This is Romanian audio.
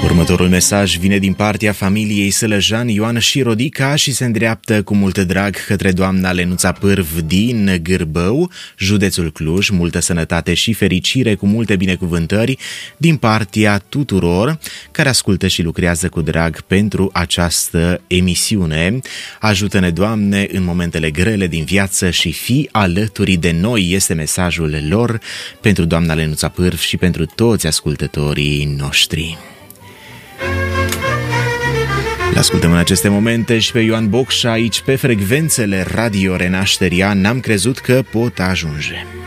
Următorul mesaj vine din partea familiei Sălăjan, Ioan și Rodica și se îndreaptă cu mult drag către doamna Lenuța Pârv din Gârbău, județul Cluj. Multă sănătate și fericire, cu multe binecuvântări din partea tuturor care ascultă și lucrează cu drag pentru această emisiune. Ajută-ne, Doamne, în momentele grele din viață și fii alături de noi, este mesajul lor pentru doamna Lenuța Pârv și pentru toți ascultătorii noștri. L-ascultăm în aceste momente și pe Ioan Bocșa aici pe frecvențele Radio Renașterea. N-am crezut că pot ajunge.